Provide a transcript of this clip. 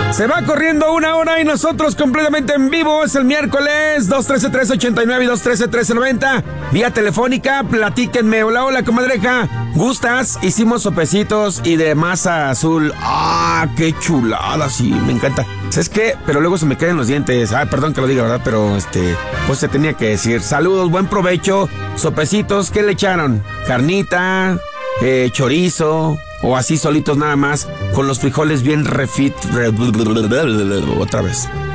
Se va corriendo una hora y nosotros completamente en vivo. Es el miércoles 213-389 y 213-1390. Vía telefónica, platíquenme. Hola, hola, comadreja. ¿Gustas? Hicimos sopecitos y de masa azul. ¡Ah, qué chulada! Sí, me encanta. ¿Sabes qué? Pero luego se me caen los dientes. Ah, perdón que lo diga, ¿verdad? Pero pues se tenía que decir. Saludos, buen provecho. Sopecitos, ¿qué le echaron? Carnita, chorizo, o así solitos nada más, con los frijoles bien refit. Otra vez.